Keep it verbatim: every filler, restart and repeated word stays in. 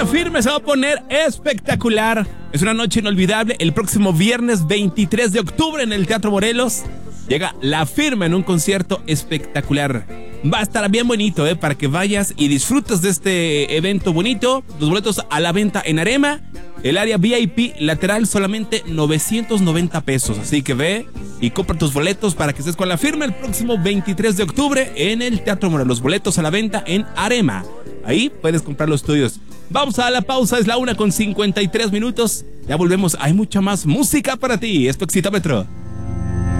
La Firme se va a poner espectacular. Es una noche inolvidable. El próximo viernes veintitrés de octubre en el Teatro Morelos llega La Firme en un concierto espectacular. Va a estar bien bonito, ¿eh? Para que vayas y disfrutes de este evento bonito. Los boletos a la venta en Arema. El área V I P lateral solamente novecientos noventa pesos. Así que ve y compra tus boletos para que estés con La Firme el próximo veintitrés de octubre en el Teatro Morelos. Los boletos a la venta en Arema. Ahí puedes comprar los tuyos. Vamos a la pausa, es la una con cincuenta y tres minutos. Ya volvemos, hay mucha más música para ti. Es tu Exitómetro.